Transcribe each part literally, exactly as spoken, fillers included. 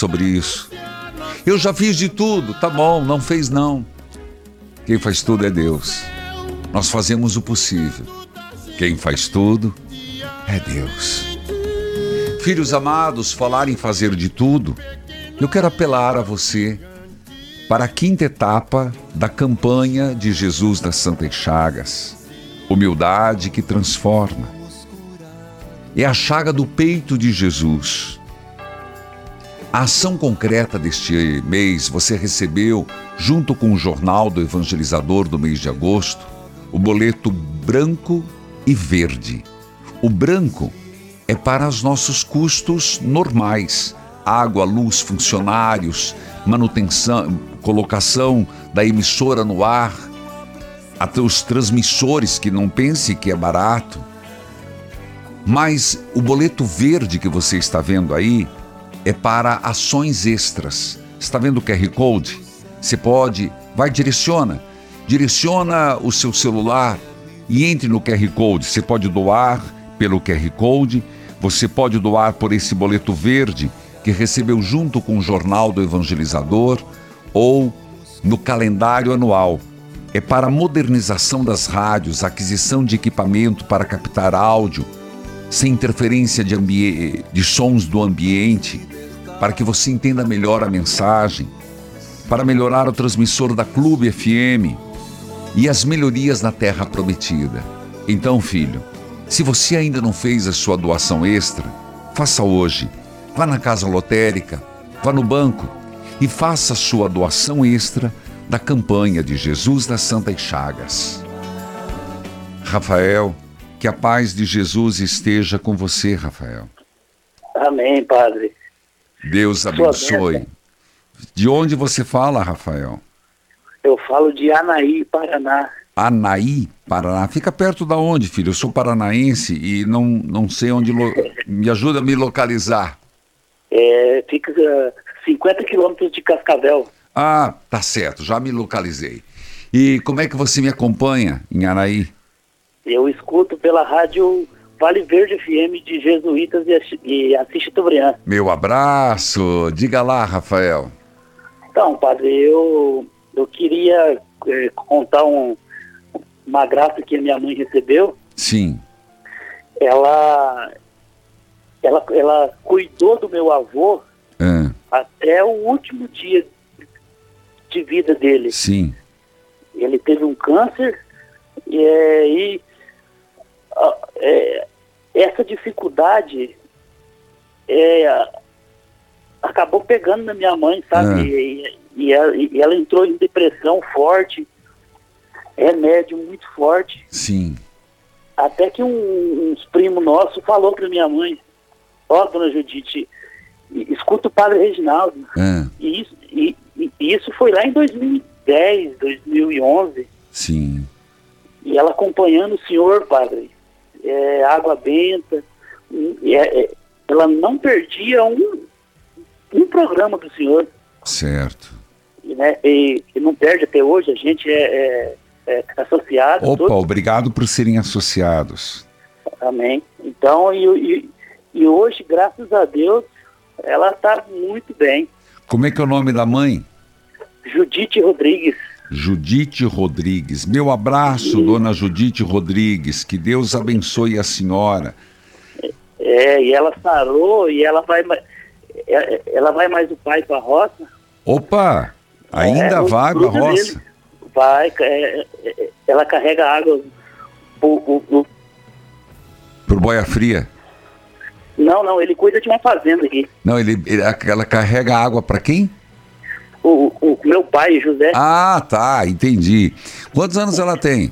sobre isso. Eu já fiz de tudo. Tá bom, não fez não. Quem faz tudo é Deus. Nós fazemos o possível. Quem faz tudo é Deus. Filhos amados, falar em fazer de tudo, eu quero apelar a você para a quinta etapa da campanha de Jesus das Santas Chagas. Humildade que transforma. É a chaga do peito de Jesus. A ação concreta deste mês, você recebeu, junto com o Jornal do Evangelizador do mês de agosto, o boleto branco e verde. O branco é para os nossos custos normais: água, luz, funcionários, manutenção, colocação da emissora no ar, até os transmissores, que não pense que é barato. Mas o boleto verde que você está vendo aí é para ações extras. Está vendo o Q R Code? Você pode, vai, direciona, direciona o seu celular e entre no Q R Code. Você pode doar pelo Q R Code, você pode doar por esse boleto verde que recebeu junto com o Jornal do Evangelizador ou no calendário anual. É para a modernização das rádios, aquisição de equipamento para captar áudio, sem interferência de, ambi- de sons do ambiente, para que você entenda melhor a mensagem, para melhorar o transmissor da Clube F M e as melhorias na Terra Prometida. Então, filho, se você ainda não fez a sua doação extra, faça hoje. Vá na casa lotérica, vá no banco e faça a sua doação extra da campanha de Jesus das Santas Chagas. Rafael, que a paz de Jesus esteja com você, Rafael. Amém, Padre. Deus abençoe. De onde você fala, Rafael? Eu falo de Anaí, Paraná. Anaí, Paraná. Fica perto da onde, filho? Eu sou paranaense e não, não sei onde... Lo... Me ajuda a me localizar. É, fica uh, cinquenta quilômetros de Cascavel. Ah, tá certo, já me localizei. E como é que você me acompanha em Anaí? Eu escuto pela rádio Vale Verde F M de Jesuítas e Assis Chateaubriand. Meu abraço. Diga lá, Rafael. Então, Padre, eu, eu queria é, contar um, uma graça que a minha mãe recebeu. Sim. Ela, ela, ela cuidou do meu avô Ah. até o último dia de vida dele. Sim. Ele teve um câncer e, é, e a, é, essa dificuldade é, acabou pegando na minha mãe, sabe? Ah. E, e, ela, e ela entrou em depressão forte, remédio muito forte. Sim. Até que um, uns primos nossos falou para minha mãe: ó, dona Judite, escuta o Padre Reginaldo. Ah. E, isso, e, e isso foi lá em dois mil e dez, dois mil e onze. Sim. E ela acompanhando o senhor, Padre, é, água benta, e, é, ela não perdia um, um programa do senhor. Certo. E, né, e, e não perde até hoje, a gente é, é, é associado. Opa, todos. obrigado por serem associados. Amém. Então, e, e, e hoje, graças a Deus, ela está muito bem. Como é que é o nome da mãe? Judite Rodrigues. Judite Rodrigues. Meu abraço, E... dona Judite Rodrigues. Que Deus abençoe a senhora. É, e ela sarou e ela vai, ela vai mais o pai para a roça. Opa, ainda é, vai para a roça? Dele. Vai, é, é, ela carrega água pro, pro, pro... Pro Boia Fria? Não, não, ele cuida de uma fazenda aqui. Não, ele, ele ela carrega água para quem? O, o, o meu pai, José. Ah, tá, entendi. Quantos anos ela tem?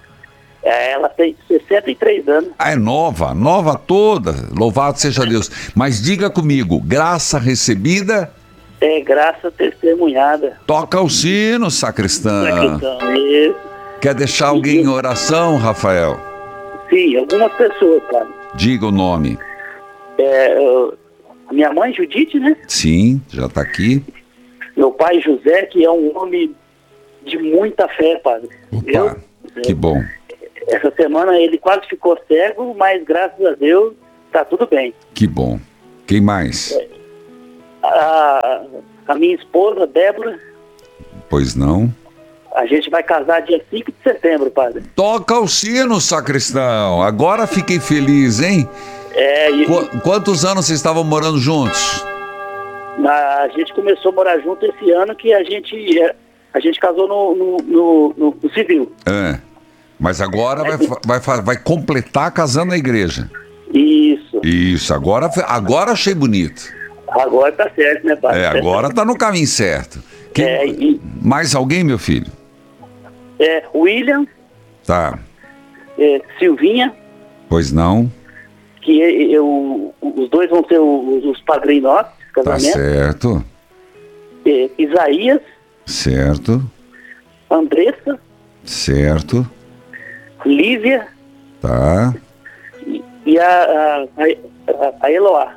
É, ela tem sessenta e três anos. Ah, é nova, nova toda. Louvado seja Deus. Mas diga comigo, graça recebida... É graça testemunhada. Toca o sino, sacristã. Sacristão, isso. Quer deixar alguém em oração, Rafael? Sim, algumas pessoas, cara. Diga o nome. É, uh, minha mãe, Judite, né? Sim, já está aqui. Meu pai, José, que é um homem de muita fé, padre. Opa, Eu, que bom. Essa semana ele quase ficou cego, mas graças a Deus tá tudo bem. Que bom. Quem mais? A, a minha esposa, Débora. Pois não. A gente vai casar dia cinco de setembro, padre. Toca o sino, sacristão. Agora fiquei feliz, hein? É, e... Qu- quantos anos vocês estavam morando juntos? A gente começou a morar junto esse ano que a gente, a gente casou no, no, no, no, no civil. É. Mas agora vai, vai, vai, vai completar casando na igreja. Isso. Isso, agora, agora achei bonito. Agora tá certo, né, padre? É, agora tá no caminho certo. Quem... É, e... Mais alguém, meu filho? É, William. Tá. É, Silvinha. Pois não. Que eu, os dois vão ser os, os padrinhos nossos, casamento. Tá certo. É, Isaías. Certo. Andressa. Certo. Lívia. Tá. E, e a, a, a, a Eloá.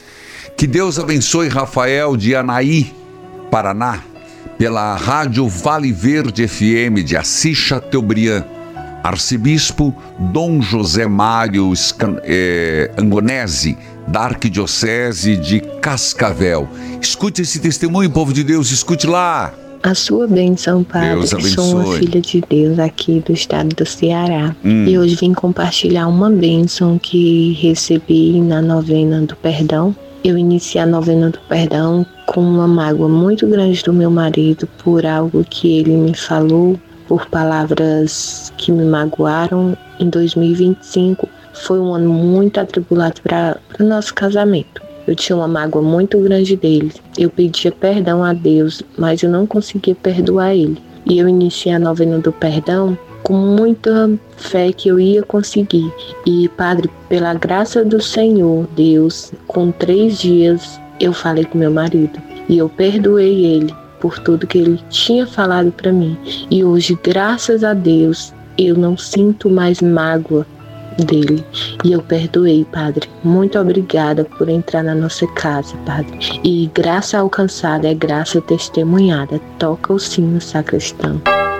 Que Deus abençoe Rafael de Anaí, Paraná, pela rádio Vale Verde F M de Assis Chateaubriand. Arcebispo Dom José Mário Scan, eh, Angonese, da Arquidiocese de Cascavel. Escute esse testemunho, povo de Deus, escute lá. A sua bênção, Padre. Deus abençoe. Sou uma filha de Deus aqui do estado do Ceará. Hum. E hoje vim compartilhar uma bênção que recebi na novena do perdão. Eu iniciei a novena do perdão com uma mágoa muito grande do meu marido por algo que ele me falou, por palavras que me magoaram. Em dois mil e vinte e cinco foi um ano muito atribulado para o nosso casamento. Eu tinha uma mágoa muito grande dele. Eu pedia perdão a Deus, mas eu não conseguia perdoar ele. E eu iniciei a novena do perdão com muita fé que eu ia conseguir. E, Padre, pela graça do Senhor, Deus, com três dias eu falei com meu marido. E eu perdoei ele por tudo que ele tinha falado para mim. E hoje, graças a Deus, eu não sinto mais mágoa dele. E eu perdoei, Padre. Muito obrigada por entrar na nossa casa, Padre. E graça alcançada é graça testemunhada. Toca o sino, sacristão.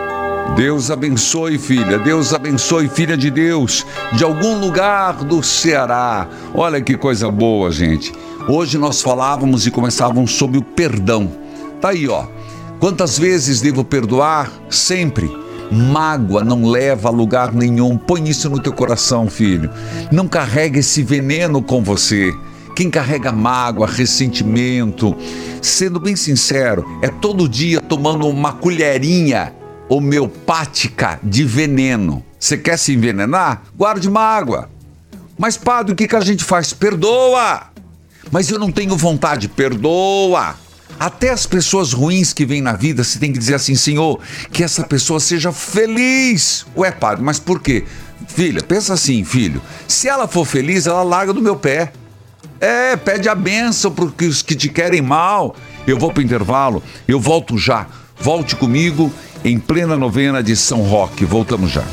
Deus abençoe, filha. Deus abençoe, filha de Deus, de algum lugar do Ceará. Olha que coisa boa, gente. Hoje nós falávamos e começávamos sobre o perdão. Tá aí, ó. Quantas vezes devo perdoar? Sempre. Mágoa não leva a lugar nenhum. Põe isso no teu coração, filho. Não carrega esse veneno com você. Quem carrega mágoa, ressentimento, sendo bem sincero, é todo dia tomando uma colherinha homeopática de veneno. Você quer se envenenar? Guarde mágoa. Mas, padre, o que, que a gente faz? Perdoa. Mas eu não tenho vontade. Perdoa. Até as pessoas ruins que vêm na vida, você tem que dizer assim: Senhor, que essa pessoa seja feliz. Ué, padre, mas por quê? Filha, pensa assim, filho. Se ela for feliz, ela larga do meu pé. É, pede a bênção para os que te querem mal. Eu vou para o intervalo, eu volto já. Volte comigo em plena novena de São Roque. Voltamos já.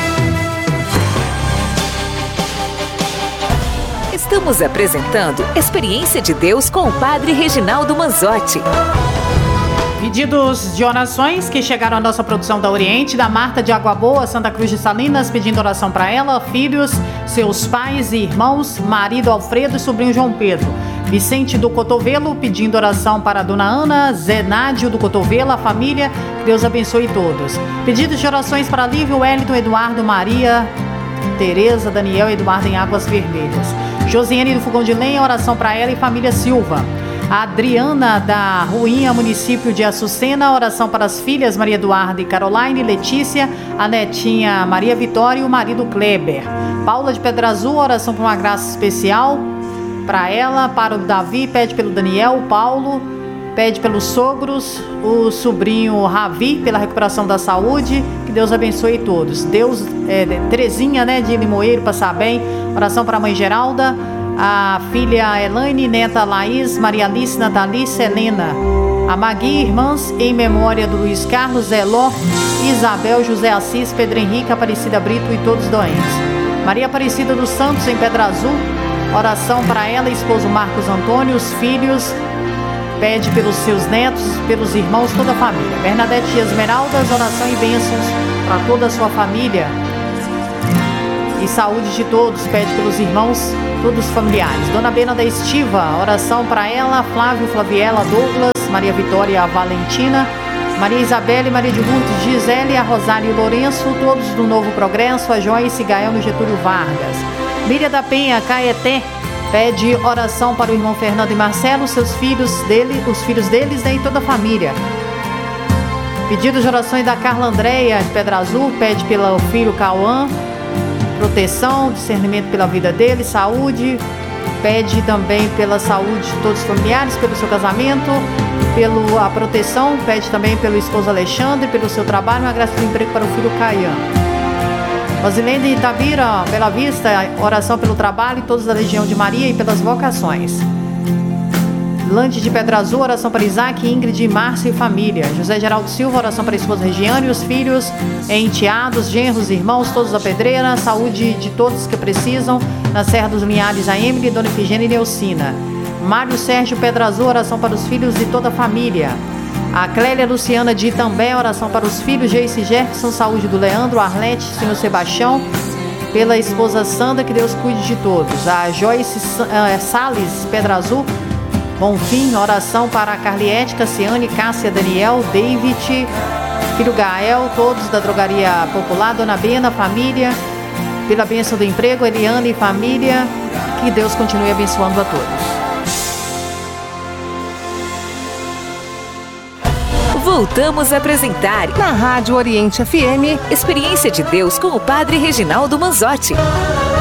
Estamos apresentando Experiência de Deus com o Padre Reginaldo Manzotti. Pedidos de orações que chegaram à nossa produção da Oriente, da Marta de Água Boa, Santa Cruz de Salinas, pedindo oração para ela, filhos, seus pais e irmãos, marido Alfredo e sobrinho João Pedro. Vicente do Cotovelo, pedindo oração para a dona Ana, Zenádio do Cotovelo, a família, que Deus abençoe todos. Pedidos de orações para Lívio, Wellington, Eduardo, Maria, Tereza, Daniel e Eduardo em Águas Vermelhas. Josiane do Fogão de Lenha, oração para ela e família Silva. A Adriana da Ruinha, município de Açucena, oração para as filhas Maria Eduarda e Caroline, Letícia, a netinha Maria Vitória e o marido Kleber. Paula de Pedra Azul, oração para uma graça especial para ela, para o Davi, pede pelo Daniel, Paulo, pede pelos sogros, o sobrinho Ravi, pela recuperação da saúde, que Deus abençoe todos. Deus, é, Terezinha, né, de Limoeiro, passar bem, oração para a mãe Geralda, a filha Elaine, neta Laís, Maria Alice, Natalice, Helena, a Magui, irmãs, em memória do Luiz Carlos, Eló, Isabel, José Assis, Pedro Henrique, Aparecida Brito e todos doentes. Maria Aparecida dos Santos, em Pedra Azul, oração para ela, esposo Marcos Antônio, os filhos, pede pelos seus netos, pelos irmãos, toda a família. Bernadette Esmeraldas, oração e bênçãos para toda a sua família. e saúde de todos. Pede pelos irmãos, todos familiares. Dona Bena da Estiva, oração para ela, Flávio, Flaviela, Douglas, Maria Vitória, Valentina, Maria Isabelle, Maria de Lourdes, Gisele, a Rosário e Lourenço, todos do Novo Progresso, a Joyce, Gael no Getúlio Vargas. Miriam da Penha, Caeté, pede oração para o irmão Fernando e Marcelo, seus filhos dele, os filhos deles, né, e toda a família. Pedido de orações da Carla Andréia de Pedra Azul, pede pelo filho Cauã, proteção, discernimento pela vida dele, saúde, pede também pela saúde de todos os familiares, pelo seu casamento, pela proteção, pede também pelo esposo Alexandre, pelo seu trabalho, uma graça de emprego para o filho Caian. Rosilene Itabira, Bela Vista, oração pelo trabalho e todos da Legião de Maria e pelas vocações. Lande de Pedra Azul, oração para Isaac, Ingrid, Márcia e família. José Geraldo Silva, oração para a esposa Regiane e os filhos, enteados, genros, irmãos, todos da pedreira, saúde de todos que precisam, na Serra dos Linhares, a Emily, Dona Efigênia e Neucina. Mário Sérgio Pedra Azul, oração para os filhos e toda a família. A Clélia Luciana de Itambé, oração para os filhos, Geice Jefferson, saúde do Leandro, Arlete, Senhor Sebastião, pela esposa Sandra, que Deus cuide de todos. A Joyce uh, Salles Pedra Azul, bom fim, oração para a Carliette, Cassiane, Cássia, Daniel, David, filho Gael, todos da Drogaria Popular, Dona Bena, família, pela bênção do emprego, Eliane e família, que Deus continue abençoando a todos. Voltamos a apresentar na Rádio Oriente F M Experiência de Deus com o Padre Reginaldo Manzotti.